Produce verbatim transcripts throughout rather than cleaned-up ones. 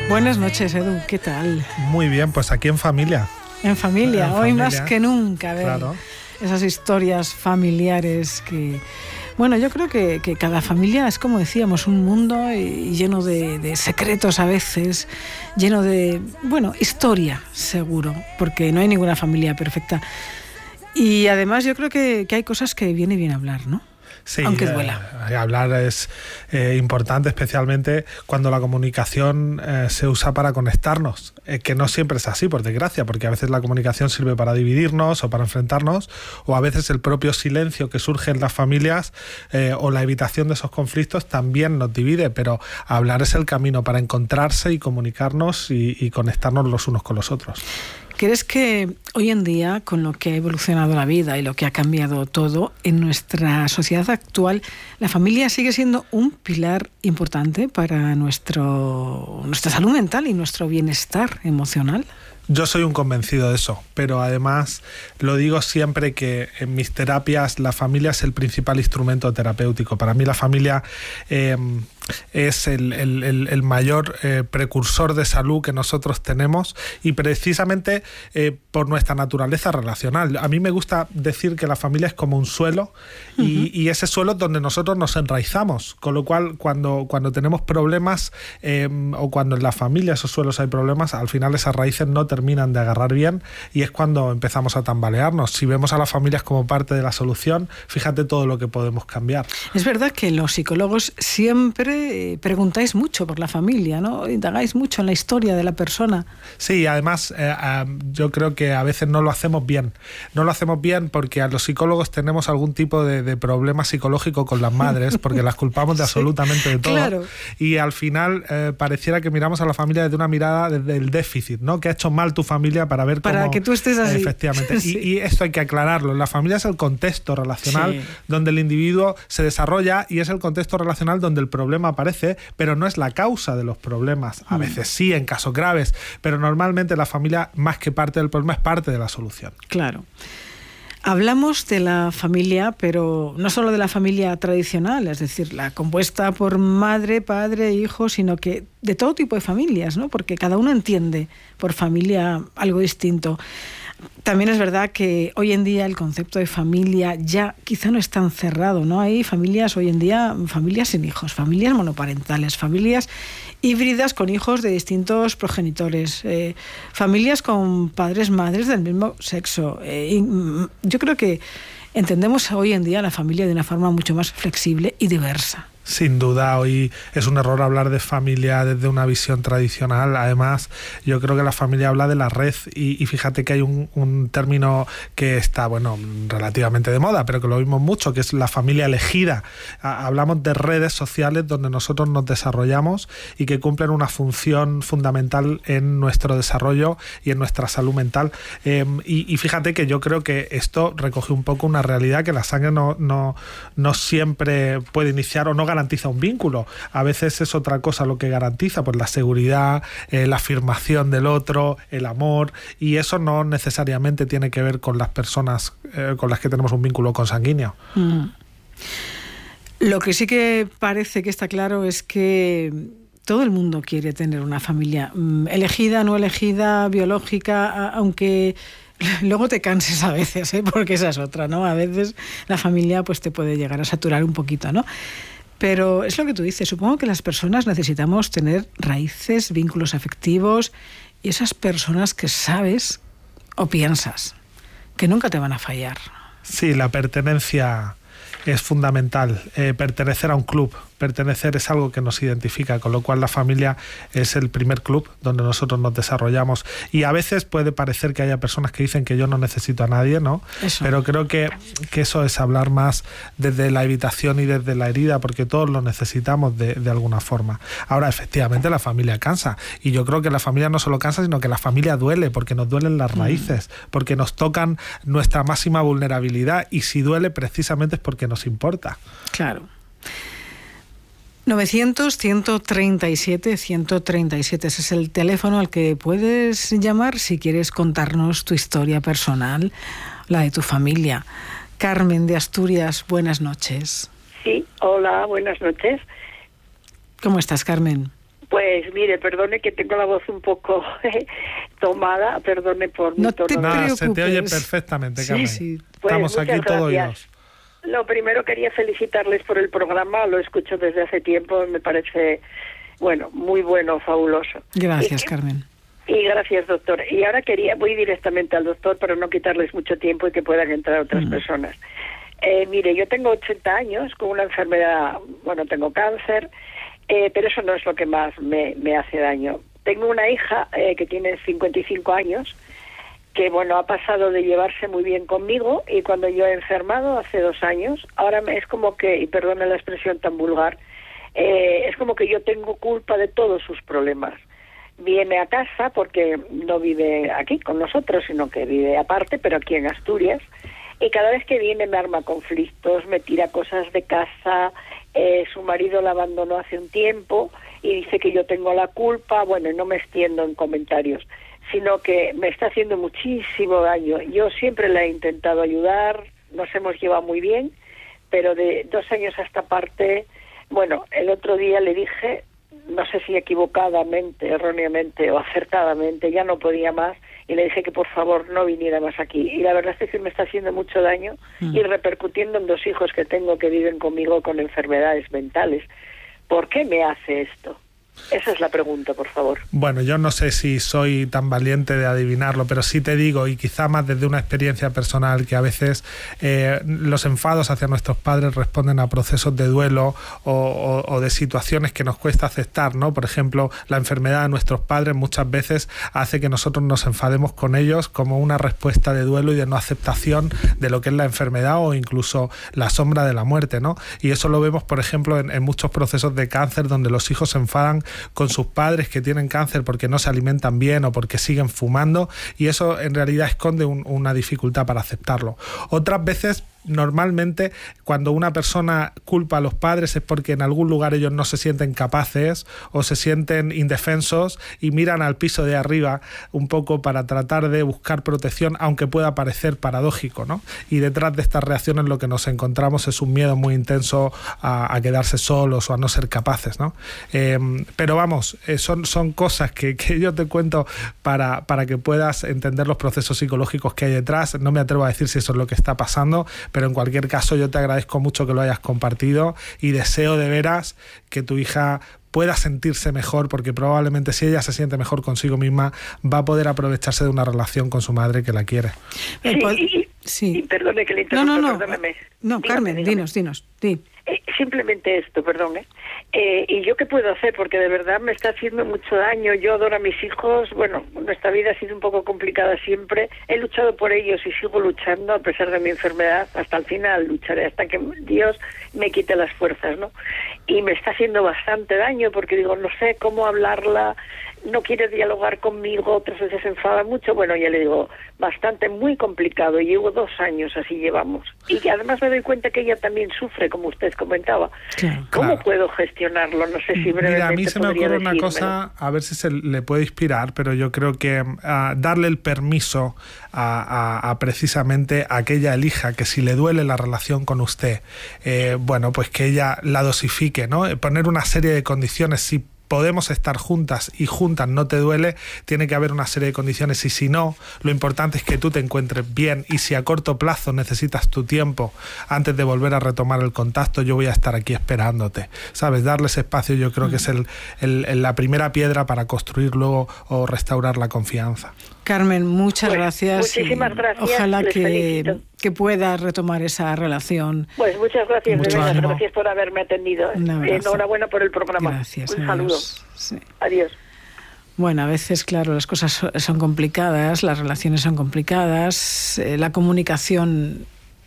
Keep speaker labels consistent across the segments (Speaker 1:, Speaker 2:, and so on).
Speaker 1: Buenas noches, Edu, ¿qué tal?
Speaker 2: Muy bien, pues aquí en familia.
Speaker 1: En familia,
Speaker 2: en
Speaker 1: hoy
Speaker 2: familia.
Speaker 1: Más que nunca, a ver,
Speaker 2: Claro.
Speaker 1: Esas historias familiares que... Bueno, yo creo que, que cada familia es, como decíamos, un mundo y lleno de, de secretos a veces, lleno de, bueno, historia, seguro, porque no hay ninguna familia perfecta. Y además yo creo que, que hay cosas que viene bien hablar, ¿no?
Speaker 2: Sí,
Speaker 1: aunque duela.
Speaker 2: Eh, hablar es eh, importante, especialmente cuando la comunicación eh, se usa para conectarnos, eh, que no siempre es así, por desgracia, porque a veces la comunicación sirve para dividirnos o para enfrentarnos, o a veces el propio silencio que surge en las familias eh, o la evitación de esos conflictos también nos divide, pero hablar es el camino para encontrarse y comunicarnos y, y conectarnos los unos con los otros.
Speaker 1: ¿Crees que hoy en día, con lo que ha evolucionado la vida y lo que ha cambiado todo, en nuestra sociedad actual, la familia sigue siendo un pilar importante para nuestro, nuestra salud mental y nuestro bienestar emocional?
Speaker 2: Yo soy un convencido de eso, pero además lo digo siempre que en mis terapias la familia es el principal instrumento terapéutico. Para mí la familia eh, es el, el, el, el mayor eh, precursor de salud que nosotros tenemos y precisamente eh, por nuestra naturaleza relacional. A mí me gusta decir que la familia es como un suelo y, uh-huh. y ese suelo es donde nosotros nos enraizamos, con lo cual cuando, cuando tenemos problemas eh, o cuando en la familia esos suelos hay problemas, al final esas raíces no terminan de agarrar bien y es cuando empezamos a tambalearnos. Si vemos a las familias como parte de la solución, fíjate todo lo que podemos cambiar.
Speaker 1: Es verdad que los psicólogos siempre preguntáis mucho por la familia, ¿no? Indagáis mucho en la historia de la persona.
Speaker 2: Sí, además eh, eh, yo creo que a veces no lo hacemos bien. No lo hacemos bien porque a los psicólogos tenemos algún tipo de, de problema psicológico con las madres, porque las culpamos de absolutamente sí, de todo.
Speaker 1: Claro.
Speaker 2: Y al final eh, pareciera que miramos a la familia desde una mirada desde el déficit, ¿no? Que ha hecho mal tu familia para ver cómo...
Speaker 1: Para que tú estés así.
Speaker 2: Efectivamente.
Speaker 1: Sí.
Speaker 2: Y, y esto hay que aclararlo. La familia es el contexto relacional sí. donde el individuo se desarrolla y es el contexto relacional donde el problema aparece, pero no es la causa de los problemas. A veces sí, en casos graves, pero normalmente la familia, más que parte del problema, es parte de la solución.
Speaker 1: Claro. Hablamos de la familia, pero no solo de la familia tradicional, es decir, la compuesta por madre, padre, hijo, sino que de todo tipo de familias, ¿no? Porque cada uno entiende por familia algo distinto. También es verdad que hoy en día el concepto de familia ya quizá no es tan cerrado, ¿no? Hay familias hoy en día, familias sin hijos, familias monoparentales, familias híbridas con hijos de distintos progenitores, eh, familias con padres, madres del mismo sexo. Eh, y yo creo que entendemos hoy en día la familia de una forma mucho más flexible y diversa.
Speaker 2: Sin duda, hoy es un error hablar de familia desde una visión tradicional. Además, yo creo que la familia habla de la red y, y fíjate que hay un, un término que está, bueno, relativamente de moda, pero que lo vimos mucho, que es la familia elegida. Hablamos de redes sociales donde nosotros nos desarrollamos y que cumplen una función fundamental en nuestro desarrollo y en nuestra salud mental. Eh, y, y fíjate que yo creo que esto recoge un poco una realidad que la sangre no, no, no siempre puede iniciar o no garantiza un vínculo. A veces es otra cosa lo que garantiza, pues la seguridad, eh, la afirmación del otro, el amor, y eso no necesariamente tiene que ver con las personas eh, con las que tenemos un vínculo consanguíneo.
Speaker 1: Mm. Lo que sí que parece que está claro es que todo el mundo quiere tener una familia, elegida, no elegida, biológica, aunque luego te canses a veces, ¿eh? Porque esa es otra, ¿no? A veces la familia pues te puede llegar a saturar un poquito, ¿no? Pero es lo que tú dices, supongo que las personas necesitamos tener raíces, vínculos afectivos y esas personas que sabes o piensas que nunca te van a fallar.
Speaker 2: Sí, la pertenencia es fundamental, eh, pertenecer a un club. Pertenecer es algo que nos identifica, con lo cual la familia es el primer club donde nosotros nos desarrollamos. Y a veces puede parecer que haya personas que dicen que yo no necesito a nadie, ¿no? Eso. Pero creo que, que eso es hablar más desde la evitación y desde la herida, porque todos lo necesitamos de, de alguna forma. Ahora, efectivamente, la familia cansa. Y yo creo que la familia no solo cansa, sino que la familia duele, porque nos duelen las raíces, mm. porque nos tocan nuestra máxima vulnerabilidad. Y si duele, precisamente es porque nos importa.
Speaker 1: Claro. novecientos, ciento treinta y siete, ciento treinta y siete, ese es el teléfono al que puedes llamar si quieres contarnos tu historia personal, la de tu familia. Carmen de Asturias, buenas noches.
Speaker 3: Sí, hola, buenas noches.
Speaker 1: ¿Cómo estás, Carmen?
Speaker 3: Pues mire, perdone que tengo la voz un poco tomada, perdone por mi
Speaker 1: no
Speaker 3: tono.
Speaker 1: Te
Speaker 2: no, se te oye perfectamente, Carmen. Sí, sí.
Speaker 3: Pues
Speaker 2: estamos aquí todos oídos.
Speaker 3: Lo primero quería felicitarles por el programa, lo escucho desde hace tiempo, me parece, bueno, muy bueno, fabuloso.
Speaker 1: Gracias,
Speaker 3: y,
Speaker 1: Carmen.
Speaker 3: Y gracias, doctor. Y ahora quería, voy directamente al doctor para no quitarles mucho tiempo y que puedan entrar otras mm. personas. Eh, mire, yo tengo ochenta años con una enfermedad, bueno, tengo cáncer, eh, pero eso no es lo que más me, me hace daño. Tengo una hija eh, que tiene cincuenta y cinco años, que bueno, ha pasado de llevarse muy bien conmigo, y cuando yo he enfermado hace dos años, ahora me, es como que, y perdone la expresión tan vulgar, eh, es como que yo tengo culpa de todos sus problemas. Viene a casa porque no vive aquí con nosotros, sino que vive aparte, pero aquí en Asturias, y cada vez que viene me arma conflictos, me tira cosas de casa, eh, su marido la abandonó hace un tiempo y dice que yo tengo la culpa, bueno, no me extiendo en comentarios, sino que me está haciendo muchísimo daño. Yo siempre la he intentado ayudar, nos hemos llevado muy bien, pero de dos años a esta parte, bueno, el otro día le dije, no sé si equivocadamente, erróneamente o acertadamente, ya no podía más, y le dije que por favor no viniera más aquí. Y la verdad es que me está haciendo mucho daño mm. y repercutiendo en dos hijos que tengo que viven conmigo con enfermedades mentales. ¿Por qué me hace esto? Esa es la pregunta, por favor.
Speaker 2: Bueno, yo no sé si soy tan valiente de adivinarlo, pero sí te digo, y quizá más desde una experiencia personal, que a veces eh, los enfados hacia nuestros padres responden a procesos de duelo o, o, o de situaciones que nos cuesta aceptar, ¿no? Por ejemplo, la enfermedad de nuestros padres muchas veces hace que nosotros nos enfademos con ellos como una respuesta de duelo y de no aceptación de lo que es la enfermedad o incluso la sombra de la muerte, ¿no? Y eso lo vemos, por ejemplo, en, en muchos procesos de cáncer donde los hijos se enfadan con sus padres que tienen cáncer porque no se alimentan bien o porque siguen fumando, y eso en realidad esconde un, una dificultad para aceptarlo. Otras veces, normalmente, cuando una persona culpa a los padres es porque en algún lugar ellos no se sienten capaces o se sienten indefensos y miran al piso de arriba un poco para tratar de buscar protección, aunque pueda parecer paradójico, ¿no? Y detrás de estas reacciones lo que nos encontramos es un miedo muy intenso a, a quedarse solos o a no ser capaces, ¿no? Eh, pero vamos, eh, son, son cosas que, que yo te cuento para, para que puedas entender los procesos psicológicos que hay detrás. No me atrevo a decir si eso es lo que está pasando, pero en cualquier caso yo te agradezco mucho que lo hayas compartido y deseo de veras que tu hija pueda sentirse mejor, porque probablemente si ella se siente mejor consigo misma va a poder aprovecharse de una relación con su madre que la quiere.
Speaker 3: Sí, y, sí. y perdone que le interrumpa,
Speaker 1: no, no, no,
Speaker 3: perdóneme.
Speaker 1: No,
Speaker 3: dígame,
Speaker 1: Carmen,
Speaker 3: dígame.
Speaker 1: dinos, dinos, di.
Speaker 3: Eh, simplemente esto, perdón, ¿eh? Eh, ¿Y yo qué puedo hacer? Porque de verdad me está haciendo mucho daño. Yo adoro a mis hijos. Bueno, nuestra vida ha sido un poco complicada siempre. He luchado por ellos y sigo luchando a pesar de mi enfermedad. Hasta el final lucharé, hasta que Dios me quite las fuerzas, ¿no? Y me está haciendo bastante daño porque digo, no sé cómo hablarla, no quiere dialogar conmigo, otras veces se enfada mucho. Bueno, ya le digo, bastante, muy complicado. Llevo dos años así llevamos. Y además me doy cuenta que ella también sufre, como usted comentaba.
Speaker 1: Claro,
Speaker 3: ¿Cómo
Speaker 2: claro.
Speaker 3: puedo gestionarlo? No sé si brevemente.
Speaker 2: Mira, a mí se me ocurre
Speaker 3: decírmelo.
Speaker 2: una cosa, a ver si se le puede inspirar, pero yo creo que uh, darle el permiso a, a, a precisamente a que ella elija que si le duele la relación con usted, eh, bueno, pues que ella la dosifique, ¿no? Poner una serie de condiciones. Si podemos estar juntas y juntas no te duele, tiene que haber una serie de condiciones, y si no, lo importante es que tú te encuentres bien, y si a corto plazo necesitas tu tiempo antes de volver a retomar el contacto, yo voy a estar aquí esperándote, ¿sabes? Darles espacio yo creo que es el, el, el, la primera piedra para construir luego o restaurar la confianza.
Speaker 1: Carmen, muchas
Speaker 3: pues,
Speaker 1: gracias.
Speaker 3: Muchísimas gracias.
Speaker 1: Ojalá que, que pueda retomar esa relación.
Speaker 3: Pues muchas gracias,
Speaker 2: Mucho
Speaker 3: de verdad,
Speaker 2: ánimo.
Speaker 3: Gracias por haberme atendido. Enhorabuena por el programa.
Speaker 1: Gracias.
Speaker 3: Un
Speaker 1: adiós.
Speaker 3: saludo.
Speaker 1: Sí.
Speaker 3: Adiós.
Speaker 1: Bueno, a veces, claro, las cosas son complicadas, las relaciones son complicadas, eh, la comunicación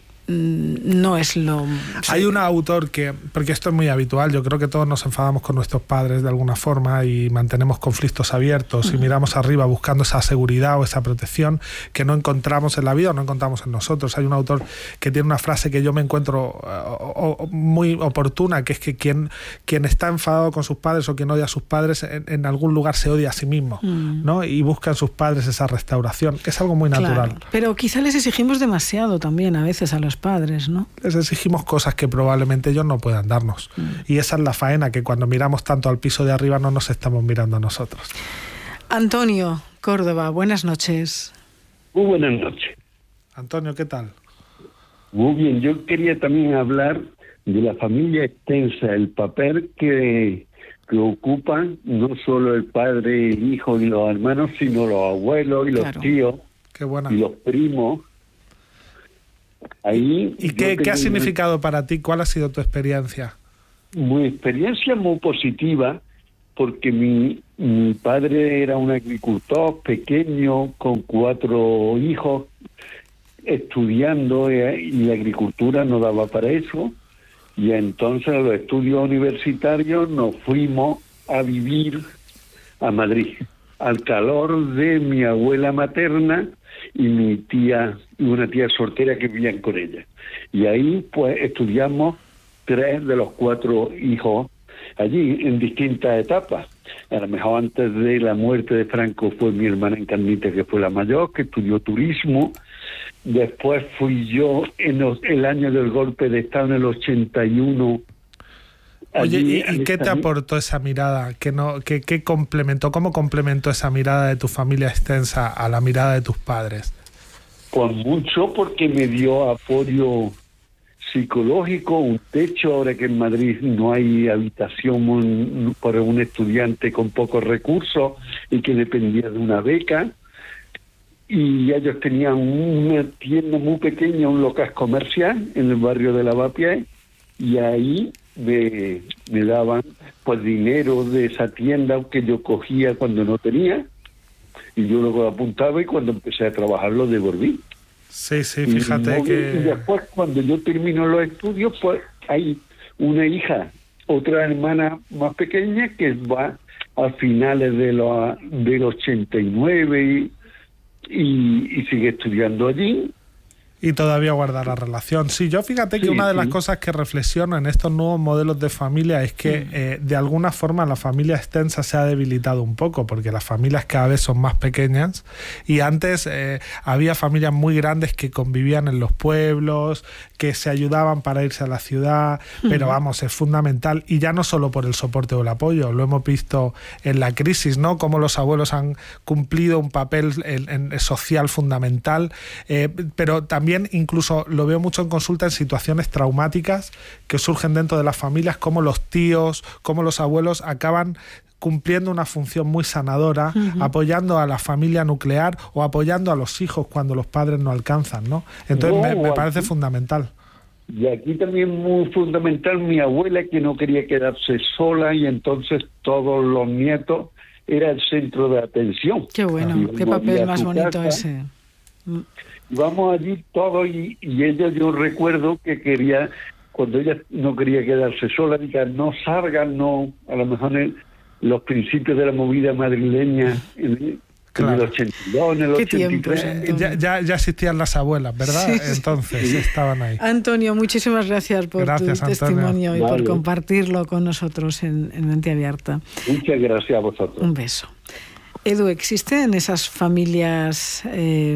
Speaker 1: no es lo...
Speaker 2: Hay un autor que, porque esto es muy habitual, yo creo que todos nos enfadamos con nuestros padres de alguna forma y mantenemos conflictos abiertos uh-huh. y miramos arriba buscando esa seguridad o esa protección que no encontramos en la vida o no encontramos en nosotros. Hay un autor que tiene una frase que yo me encuentro uh, muy oportuna, que es que quien, quien está enfadado con sus padres o quien odia a sus padres en, en algún lugar se odia a sí mismo, uh-huh. ¿no? Y busca en sus padres esa restauración, que es algo muy natural.
Speaker 1: Claro, pero quizá les exigimos demasiado también a veces a los los padres, ¿no?
Speaker 2: Les exigimos cosas que probablemente ellos no puedan darnos. Mm. Y esa es la faena, que cuando miramos tanto al piso de arriba no nos estamos mirando a nosotros.
Speaker 1: Antonio, Córdoba, buenas noches.
Speaker 4: Muy buenas noches.
Speaker 2: Antonio, ¿qué tal?
Speaker 4: Muy bien, yo quería también hablar de la familia extensa, el papel que, que ocupan no solo el padre, el hijo y los hermanos, sino los abuelos y los claro. tíos.
Speaker 2: Qué buena.
Speaker 4: Y los primos. Ahí
Speaker 2: ¿Y qué, qué ha significado para ti? ¿Cuál ha sido tu experiencia?
Speaker 4: Mi experiencia muy positiva, porque mi, mi padre era un agricultor pequeño con cuatro hijos estudiando, y la agricultura no daba para eso, y entonces a los estudios universitarios nos fuimos a vivir a Madrid, al calor de mi abuela materna y mi tía, y una tía soltera que vivían con ella. Y ahí pues estudiamos tres de los cuatro hijos allí en distintas etapas. A lo mejor antes de la muerte de Franco fue mi hermana Encarnita, que fue la mayor, que estudió turismo. Después fui yo en los, el año del golpe de Estado, en el ochenta y uno.
Speaker 2: Oye, ¿y, ¿y qué te aportó esa mirada? ¿Qué, no, qué, qué complementó, ¿Cómo complementó esa mirada de tu familia extensa a la mirada de tus padres?
Speaker 4: Pues mucho, porque me dio apoyo psicológico, un techo. Ahora que en Madrid no hay habitación para un estudiante con pocos recursos y que dependía de una beca. Y ellos tenían una tienda muy pequeña, un local comercial en el barrio de Lavapiés, y ahí me, me daban pues dinero de esa tienda que yo cogía cuando no tenía, y yo luego apuntaba, y cuando empecé a trabajar lo devolví.
Speaker 2: Sí, sí, fíjate
Speaker 4: y,
Speaker 2: que...
Speaker 4: Y después, cuando yo termino los estudios, pues hay una hija, otra hermana más pequeña, que va a finales de los del ochenta y nueve y, y, y sigue estudiando allí.
Speaker 2: Y todavía guardar la relación. Sí, yo fíjate que sí, una de las sí. cosas que reflexiono en estos nuevos modelos de familia es que mm. eh, de alguna forma la familia extensa se ha debilitado un poco, porque las familias cada vez son más pequeñas, y antes eh, había familias muy grandes que convivían en los pueblos, que se ayudaban para irse a la ciudad, mm. pero vamos, es fundamental, y ya no solo por el soporte o el apoyo, lo hemos visto en la crisis, ¿no? Cómo los abuelos han cumplido un papel en, en, social fundamental, eh, pero también incluso lo veo mucho en consulta en situaciones traumáticas que surgen dentro de las familias, como los tíos, como los abuelos acaban cumpliendo una función muy sanadora, uh-huh. apoyando a la familia nuclear o apoyando a los hijos cuando los padres no alcanzan, ¿no? Entonces no, me, me parece aquí, fundamental.
Speaker 4: Y aquí también muy fundamental mi abuela, que no quería quedarse sola, y entonces todos los nietos era el centro de atención.
Speaker 1: Qué bueno, y qué papel más bonito casa, ese.
Speaker 4: Vamos allí todos, y, y ella, yo recuerdo que quería, cuando ella no quería quedarse sola, diga, no salgan, no, a lo mejor en los principios de la movida madrileña, en, claro. en el ochenta y dos, en el ochenta y tres.
Speaker 1: Tiempos,
Speaker 2: ya, ya, ya existían las abuelas, ¿verdad? Sí, Entonces sí. estaban ahí.
Speaker 1: Antonio, muchísimas gracias por gracias, tu Antonio. testimonio y vale. por compartirlo con nosotros en, en Mente Abierta.
Speaker 4: Muchas gracias a vosotros.
Speaker 1: Un beso. Edu, ¿existen esas familias eh,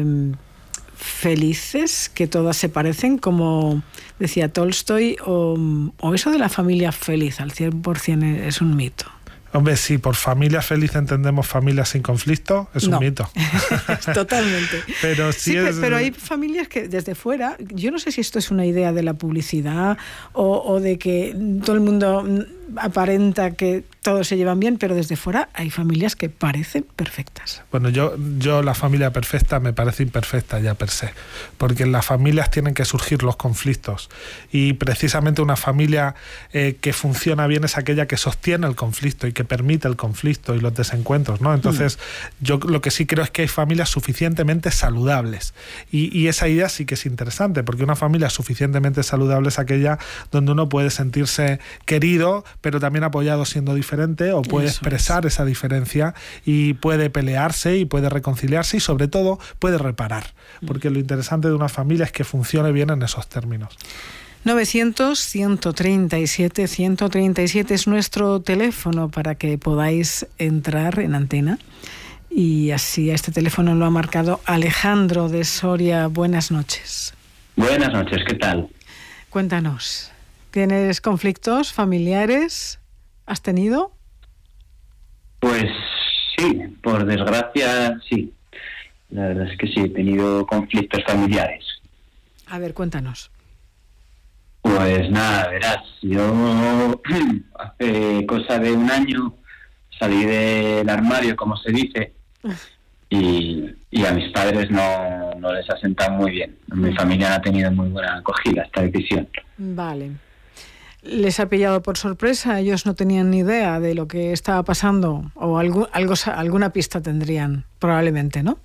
Speaker 1: felices, que todas se parecen, como decía Tolstoy, o, o eso de la familia feliz al cien por ciento es un mito?
Speaker 2: Hombre, sí, por familia feliz entendemos familias sin conflicto, es
Speaker 1: no.
Speaker 2: un mito.
Speaker 1: Totalmente.
Speaker 2: Pero sí,
Speaker 1: sí
Speaker 2: es...
Speaker 1: pero hay familias que desde fuera, yo no sé si esto es una idea de la publicidad o, o de que todo el mundo aparenta que todos se llevan bien, pero desde fuera hay familias que parecen perfectas.
Speaker 2: Bueno, yo, yo la familia perfecta me parece imperfecta ya per se, porque en las familias tienen que surgir los conflictos, y precisamente una familia eh, que funciona bien es aquella que sostiene el conflicto y que permite el conflicto y los desencuentros, ¿no? Entonces, mm. yo lo que sí creo es que hay familias suficientemente saludables, y, y esa idea sí que es interesante, porque una familia suficientemente saludable es aquella donde uno puede sentirse querido, pero también apoyado siendo diferente, o puede Eso expresar es. esa diferencia, y puede pelearse y puede reconciliarse, y sobre todo puede reparar, porque lo interesante de una familia es que funcione bien en esos términos.
Speaker 1: novecientos, ciento treinta y siete, ciento treinta y siete es nuestro teléfono para que podáis entrar en antena, y así a este teléfono lo ha marcado Alejandro de Soria. Buenas noches.
Speaker 5: Buenas noches, ¿qué tal?
Speaker 1: Cuéntanos, ¿tienes conflictos familiares? ¿Has tenido?
Speaker 5: Pues sí, por desgracia sí. La verdad es que sí, he tenido conflictos familiares.
Speaker 1: A ver, cuéntanos.
Speaker 5: Pues nada, verás, yo hace cosa de un año salí del armario, como se dice, y, y a mis padres no, no les ha sentado muy bien. Mi familia no ha tenido muy buena acogida esta decisión.
Speaker 1: Vale. ¿Les ha pillado por sorpresa? ¿Ellos no tenían ni idea de lo que estaba pasando? ¿O algo, algo, alguna pista tendrían? Probablemente, ¿no?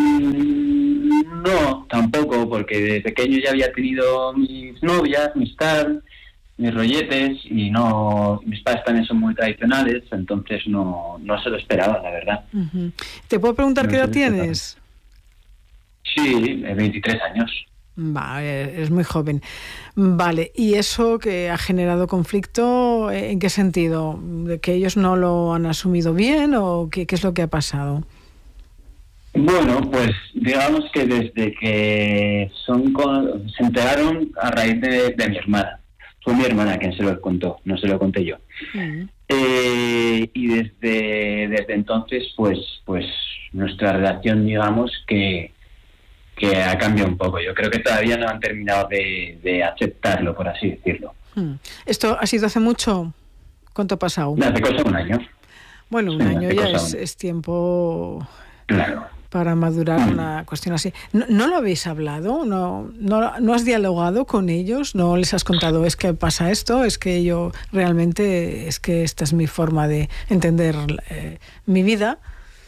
Speaker 5: No, tampoco, porque de pequeño ya había tenido mis novias, mis tal, mis rolletes, y no, mis padres también son muy tradicionales, entonces no, no se lo esperaba, la verdad.
Speaker 1: Uh-huh. ¿Te puedo preguntar no qué edad tienes?
Speaker 5: Sí, veintitrés años.
Speaker 1: Vale, es muy joven. Vale, ¿y eso que ha generado conflicto, en qué sentido? ¿De que ellos no lo han asumido bien o qué, qué es lo que ha pasado?
Speaker 5: Bueno, pues digamos que desde que son con, se enteraron a raíz de, de mi hermana. Fue mi hermana quien se lo contó, no se lo conté yo. Uh-huh. Eh, y desde, desde entonces, pues, pues nuestra relación, digamos que que ha cambiado un poco. Yo creo que todavía no han terminado de, de aceptarlo, por así decirlo.
Speaker 1: Hmm. ¿Esto ha sido hace mucho? ¿Cuánto ha pasado?
Speaker 5: Hace cosa un año.
Speaker 1: Bueno, un sí, año ya es, un... es tiempo
Speaker 5: claro.
Speaker 1: para madurar hmm. una cuestión así. ¿No, no lo habéis hablado? ¿No, no, ¿No has dialogado con ellos? ¿No les has contado, es que pasa esto? ¿Es que yo realmente, es que esta es mi forma de entender eh, mi vida?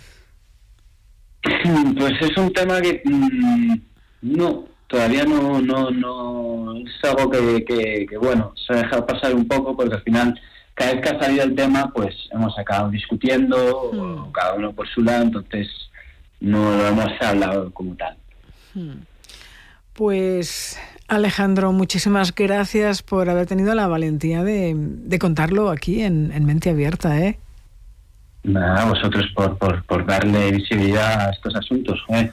Speaker 5: Pues es un tema que mmm, no, todavía no, no, no es algo que, que, que bueno, se ha dejado pasar un poco porque al final cada vez que ha salido el tema pues hemos acabado discutiendo, mm. cada uno por su lado, entonces no lo hemos hablado como tal.
Speaker 1: Pues Alejandro, muchísimas gracias por haber tenido la valentía de, de contarlo aquí en, en Mente Abierta, ¿eh?
Speaker 5: Nada, vosotros por, por, por darle visibilidad a estos asuntos, ¿eh?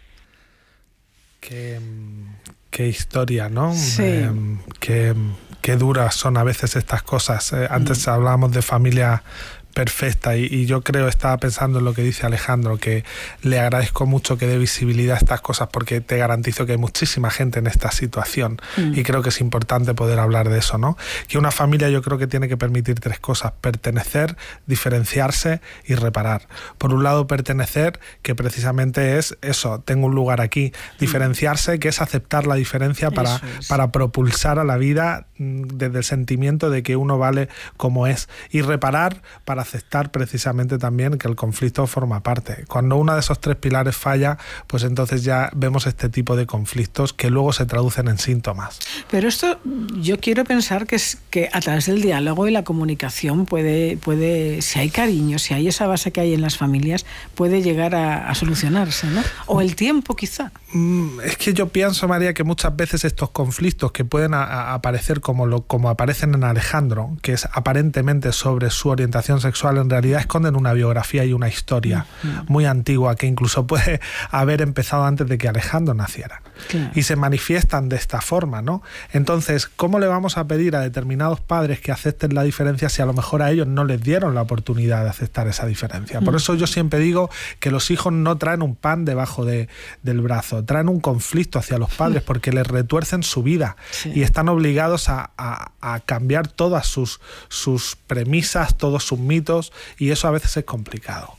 Speaker 2: Qué, qué historia, ¿no?
Speaker 1: Sí.
Speaker 2: Eh, qué, qué duras son a veces estas cosas. Eh, antes mm. hablábamos de familia perfecta y, y yo creo, estaba pensando en lo que dice Alejandro, que le agradezco mucho que dé visibilidad a estas cosas porque te garantizo que hay muchísima gente en esta situación mm. y creo que es importante poder hablar de eso, ¿no? Que una familia yo creo que tiene que permitir tres cosas: pertenecer, diferenciarse y reparar. Por un lado, pertenecer, que precisamente es eso, tengo un lugar aquí. Diferenciarse, que es aceptar la diferencia para, es. para propulsar a la vida desde el sentimiento de que uno vale como es. Y reparar, para aceptar precisamente también que el conflicto forma parte. Cuando uno de esos tres pilares falla, pues entonces ya vemos este tipo de conflictos que luego se traducen en síntomas.
Speaker 1: Pero esto yo quiero pensar que es que a través del diálogo y la comunicación puede, puede si hay cariño, si hay esa base que hay en las familias, puede llegar a, a solucionarse, ¿no? O el tiempo quizá.
Speaker 2: Es que yo pienso, María, que muchas veces estos conflictos que pueden a, a aparecer como, lo, como aparecen en Alejandro, que es aparentemente sobre su orientación sexual, en realidad esconden una biografía y una historia uh-huh. muy antigua que incluso puede haber empezado antes de que Alejandro naciera. Claro. Y se manifiestan de esta forma, ¿no? Entonces, ¿cómo le vamos a pedir a determinados padres que acepten la diferencia si a lo mejor a ellos no les dieron la oportunidad de aceptar esa diferencia? Por uh-huh. eso yo siempre digo que los hijos no traen un pan debajo de, del brazo, traen un conflicto hacia los padres porque les retuercen su vida sí. y están obligados a, a, a cambiar todas sus, sus premisas, todos sus mitos, y eso a veces es complicado.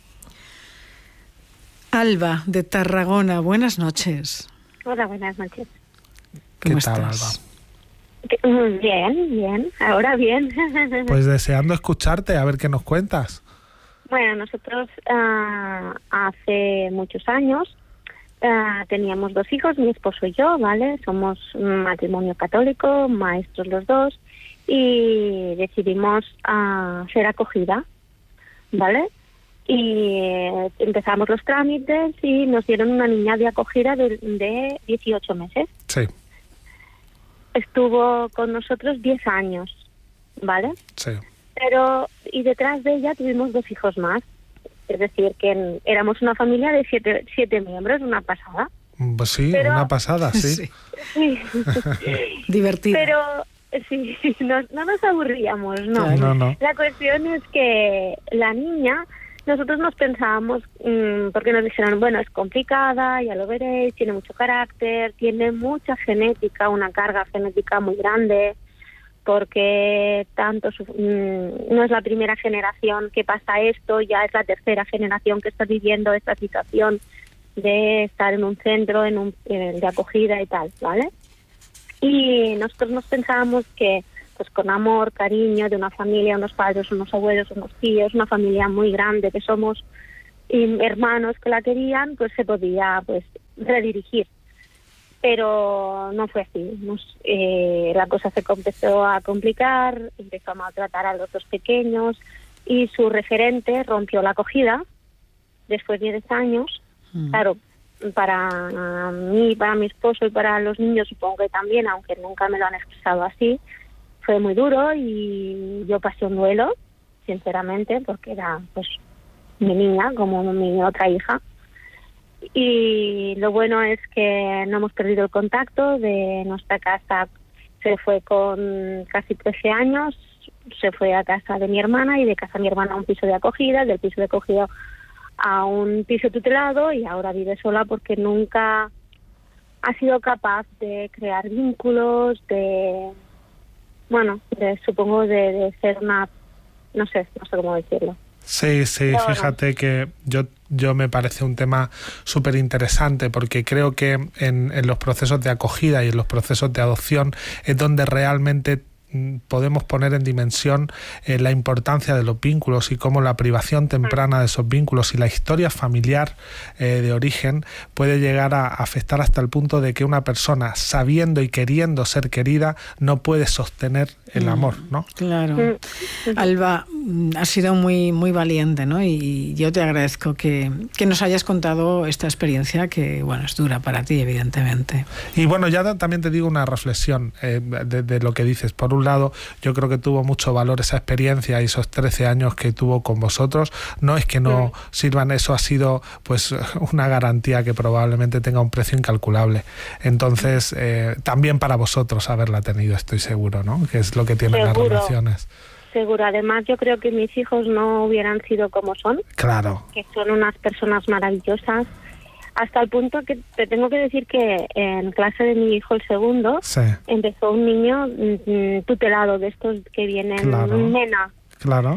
Speaker 1: Alba, de Tarragona, buenas noches.
Speaker 6: Hola, buenas noches.
Speaker 1: ¿Cómo
Speaker 2: ¿Qué tal,
Speaker 1: estás?
Speaker 6: Alba? Bien, bien, ahora bien.
Speaker 2: Pues deseando escucharte, a ver qué nos cuentas.
Speaker 6: Bueno, nosotros uh, hace muchos años uh, teníamos dos hijos, mi esposo y yo, ¿vale? Somos un matrimonio católico, maestros los dos, y decidimos uh, hacer acogida, ¿vale? Y eh, empezamos los trámites y nos dieron una niña de acogida de, de dieciocho meses.
Speaker 2: Sí.
Speaker 6: Estuvo con nosotros diez años, ¿vale?
Speaker 2: Sí.
Speaker 6: Pero, y detrás de ella tuvimos dos hijos más. Es decir, que en, éramos una familia de siete, siete miembros, una pasada.
Speaker 2: Pues sí,
Speaker 6: pero,
Speaker 2: una pasada, sí.
Speaker 6: sí.
Speaker 1: Divertido.
Speaker 6: Pero sí, no, no nos aburríamos, no.
Speaker 2: Claro. no, no.
Speaker 6: La cuestión es que la niña, nosotros nos pensábamos, mmm, porque nos dijeron, bueno, es complicada, ya lo veréis, tiene mucho carácter, tiene mucha genética, una carga genética muy grande, porque tanto su, mmm, no es la primera generación que pasa esto, ya es la tercera generación que está viviendo esta situación de estar en un centro en un, eh, de acogida y tal, ¿vale? Y nosotros nos pensábamos que pues con amor, cariño de una familia, unos padres, unos abuelos, unos tíos, una familia muy grande que somos, y hermanos que la querían, pues se podía pues redirigir. Pero no fue así. Nos, eh, la cosa se empezó a complicar, empezó a maltratar a los dos pequeños y su referente rompió la acogida después de diez años. Mm. Claro, para mí, para mi esposo y para los niños supongo que también, aunque nunca me lo han expresado así, fue muy duro y yo pasé un duelo, sinceramente, porque era pues mi niña, como mi otra hija. Y lo bueno es que no hemos perdido el contacto. De nuestra casa se fue con casi trece años, se fue a casa de mi hermana y de casa de mi hermana a un piso de acogida, del piso de acogida a un piso tutelado y ahora vive sola porque nunca ha sido capaz de crear vínculos, de, bueno, de, supongo de, de ser una, no sé, no sé cómo decirlo.
Speaker 2: Sí, sí, no, fíjate no. que yo, yo me parece un tema súper interesante porque creo que en, en los procesos de acogida y en los procesos de adopción es donde realmente podemos poner en dimensión eh, la importancia de los vínculos y cómo la privación temprana de esos vínculos y la historia familiar eh, de origen puede llegar a afectar hasta el punto de que una persona, sabiendo y queriendo ser querida, no puede sostener el amor, ¿no?
Speaker 1: Claro. Alba, has sido muy, muy valiente, ¿no? Y yo te agradezco que, que nos hayas contado esta experiencia que, bueno, es dura para ti, evidentemente.
Speaker 2: Y bueno, ya también te digo una reflexión eh, de, de lo que dices. Por un lado, yo creo que tuvo mucho valor esa experiencia y esos trece años que tuvo con vosotros. No es que no sí. sirvan, eso ha sido pues una garantía que probablemente tenga un precio incalculable. Entonces, eh, también para vosotros haberla tenido, estoy seguro, ¿no? Que es lo que tienen
Speaker 6: Seguro.
Speaker 2: las relaciones.
Speaker 6: Seguro. Además, yo creo que mis hijos no hubieran sido como son.
Speaker 2: Claro.
Speaker 6: Que son unas personas maravillosas. Hasta el punto que te tengo que decir que en clase de mi hijo, el segundo,
Speaker 2: sí.
Speaker 6: empezó un niño mm, tutelado, de estos que vienen,
Speaker 2: claro.
Speaker 6: un nena.
Speaker 2: Claro.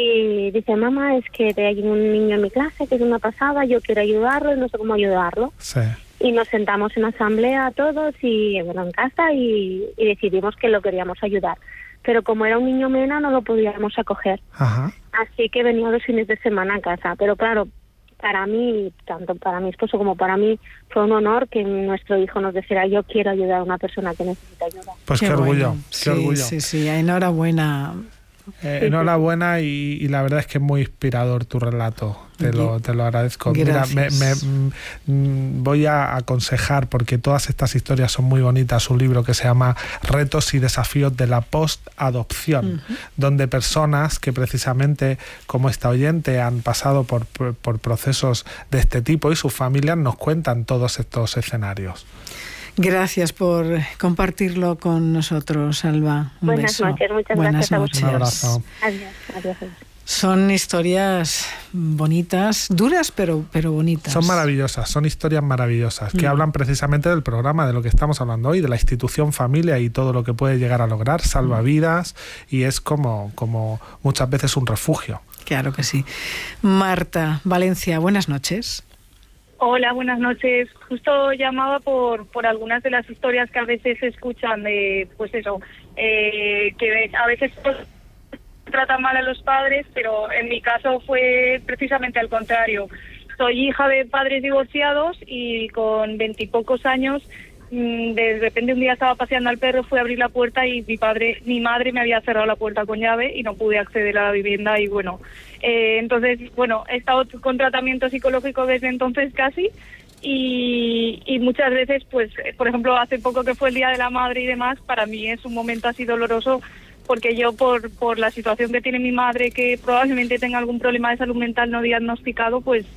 Speaker 6: Y dice, mamá, es que hay un niño en mi clase que es una pasada, yo quiero ayudarlo y no sé cómo ayudarlo.
Speaker 2: Sí.
Speaker 6: Y nos sentamos en asamblea todos y bueno, en casa y, y decidimos que lo queríamos ayudar. Pero como era un niño mena, no lo podíamos acoger.
Speaker 2: Ajá.
Speaker 6: Así que venía los fines de semana a casa. Pero claro, para mí, tanto para mi esposo como para mí, fue un honor que nuestro hijo nos dijera, yo quiero ayudar a una persona que necesita ayuda.
Speaker 2: Pues qué, qué orgullo,
Speaker 1: bueno.
Speaker 2: qué
Speaker 1: sí,
Speaker 2: orgullo.
Speaker 1: Sí, sí, enhorabuena.
Speaker 2: Eh, enhorabuena y, y la verdad es que es muy inspirador tu relato, te lo, te lo agradezco.
Speaker 1: Gracias.
Speaker 2: Mira, me, me, me voy a aconsejar, porque todas estas historias son muy bonitas, un libro que se llama Retos y desafíos de la post-adopción, uh-huh. donde personas que precisamente como esta oyente han pasado por, por, por procesos de este tipo y sus familias nos cuentan todos estos escenarios.
Speaker 1: Gracias por compartirlo con nosotros, Alba. Un
Speaker 6: Buenas
Speaker 1: beso.
Speaker 6: noches, muchas
Speaker 1: Buenas
Speaker 6: gracias
Speaker 1: noches.
Speaker 6: a
Speaker 2: Un abrazo.
Speaker 6: Adiós, adiós.
Speaker 1: Son historias bonitas, duras pero, pero bonitas.
Speaker 2: Son maravillosas, son historias maravillosas que mm. hablan precisamente del programa, de lo que estamos hablando hoy, de la institución familia y todo lo que puede llegar a lograr, salva vidas y es como, como muchas veces un refugio.
Speaker 1: Claro que sí. Marta, Valencia, buenas noches.
Speaker 7: Hola, buenas noches. Justo llamaba por por algunas de las historias que a veces se escuchan de, pues eso, eh, que a veces pues, tratan mal a los padres, pero en mi caso fue precisamente al contrario. Soy hija de padres divorciados y con veintipocos años, de repente un día estaba paseando al perro, fui a abrir la puerta y mi padre, mi madre me había cerrado la puerta con llave y no pude acceder a la vivienda y bueno, eh, entonces, bueno, he estado con tratamiento psicológico desde entonces casi y, y muchas veces, pues, por ejemplo, hace poco que fue el Día de la Madre y demás, para mí es un momento así doloroso porque yo por, por la situación que tiene mi madre, que probablemente tenga algún problema de salud mental no diagnosticado, pues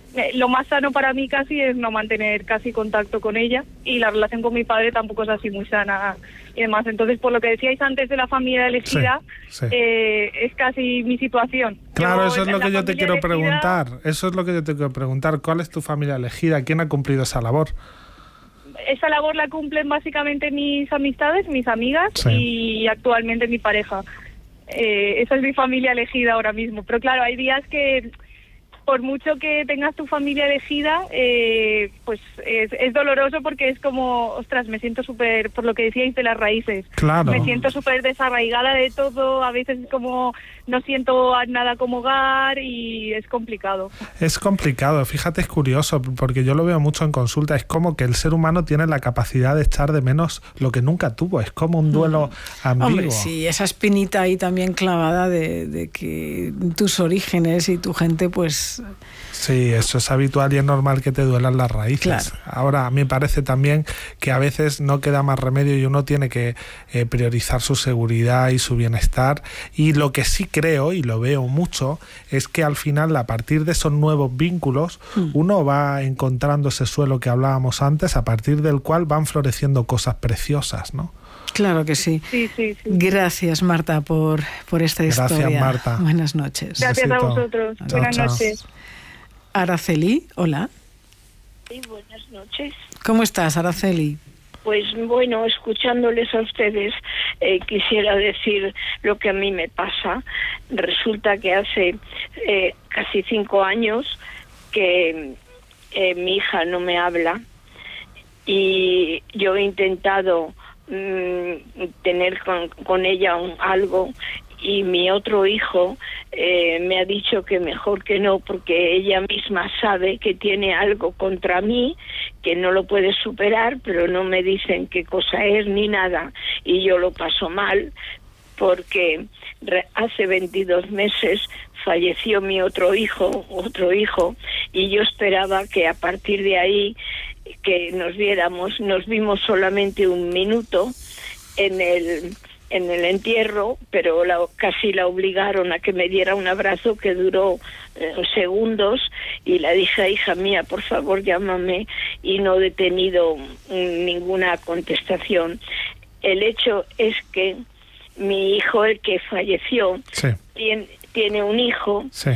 Speaker 7: eh, lo más sano para mí casi es no mantener casi contacto con ella, y la relación con mi padre tampoco es así muy sana y demás. Entonces, por lo que decíais antes de la familia elegida,
Speaker 2: sí, sí.
Speaker 7: Eh, es casi mi situación.
Speaker 2: Claro,
Speaker 7: yo,
Speaker 2: eso es lo que yo te quiero
Speaker 7: elegida,
Speaker 2: preguntar. Eso es lo que yo te quiero preguntar. ¿Cuál es tu familia elegida? ¿Quién ha cumplido esa labor?
Speaker 7: Esa labor la cumplen básicamente mis amistades, mis amigas, sí. y actualmente mi pareja. Eh, esa es mi familia elegida ahora mismo. Pero claro, hay días que, por mucho que tengas tu familia elegida, eh, pues es, es doloroso, porque es como, ostras, me siento súper, por lo que decíais de las raíces,
Speaker 2: claro.
Speaker 7: me siento súper desarraigada de todo, a veces como no siento nada como hogar y es complicado.
Speaker 2: Es complicado, fíjate, es curioso, porque yo lo veo mucho en consulta, es como que el ser humano tiene la capacidad de echar de menos lo que nunca tuvo, es como un duelo mm. ambiguo.
Speaker 1: Hombre, sí, esa espinita ahí también clavada de, de que tus orígenes y tu gente, pues...
Speaker 2: Sí, eso es habitual y es normal que te duelan las raíces.
Speaker 1: Claro.
Speaker 2: Ahora, a mí me parece también que a veces no queda más remedio y uno tiene que eh, priorizar su seguridad y su bienestar. Y lo que sí creo, y lo veo mucho, es que al final, a partir de esos nuevos vínculos, mm. uno va encontrando ese suelo que hablábamos antes, a partir del cual van floreciendo cosas preciosas, ¿no?
Speaker 1: Claro que sí.
Speaker 7: Sí, sí, sí.
Speaker 1: Gracias, Marta, por, por esta
Speaker 2: Gracias,
Speaker 1: historia.
Speaker 2: Gracias, Marta.
Speaker 1: Buenas noches.
Speaker 7: Gracias
Speaker 2: Besito.
Speaker 7: a vosotros.
Speaker 2: Chao,
Speaker 7: Buenas
Speaker 2: chao.
Speaker 7: noches.
Speaker 1: Araceli, hola.
Speaker 8: Sí, buenas noches.
Speaker 1: ¿Cómo estás, Araceli?
Speaker 8: Pues bueno, escuchándoles a ustedes, eh, quisiera decir lo que a mí me pasa. Resulta que hace eh, casi cinco años que eh, mi hija no me habla, y yo he intentado mmm, tener con, con ella un, algo, y mi otro hijo eh, me ha dicho que mejor que no, porque ella misma sabe que tiene algo contra mí, que no lo puede superar, pero no me dicen qué cosa es ni nada, y yo lo paso mal, porque hace veintidós meses falleció mi otro hijo, otro hijo, y yo esperaba que a partir de ahí que nos viéramos. Nos vimos solamente un minuto en el en el entierro, pero la, casi la obligaron a que me diera un abrazo que duró eh, segundos, y la dije, hija mía, por favor llámame, y no he tenido mm, ninguna contestación. El hecho es que mi hijo, el que falleció,
Speaker 2: sí.
Speaker 8: tiene, tiene un hijo
Speaker 2: sí.